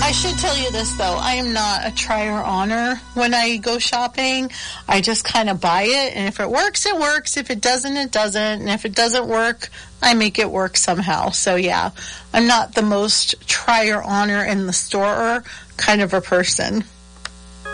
I should tell you this, though. I am not a try or honor when I go shopping. I just kind of buy it, and if it works, it works. If it doesn't, it doesn't. And if it doesn't work, I make it work somehow. So, yeah, I'm not the most try or honor in the store kind of a person.